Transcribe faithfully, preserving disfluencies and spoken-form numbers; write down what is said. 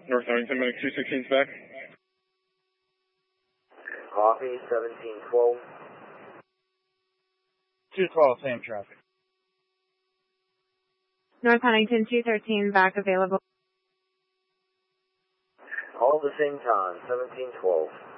North Arlington, Medic two sixteen's back. Copy, seventeen twelve. two twelve, same traffic. North Huntington two thirteen back available. All at the same time, seventeen twelve.